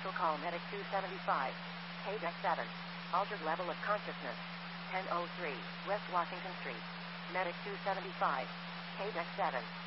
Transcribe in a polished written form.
Special call Medic 275. KDEC 7. Altered level of consciousness. 1003 West Washington Street. Medic 275. KDEC 7.